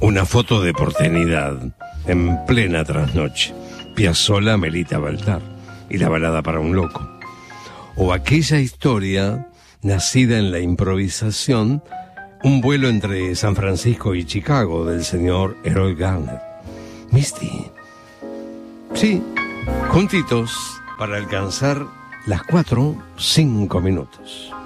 Una foto de porteñidad en plena trasnoche. Piazzolla, Melita Baltar y la balada para un loco. O aquella historia nacida en la improvisación, un vuelo entre San Francisco y Chicago del señor Errol Garner. Misty. Sí, juntitos para alcanzar las 4:05.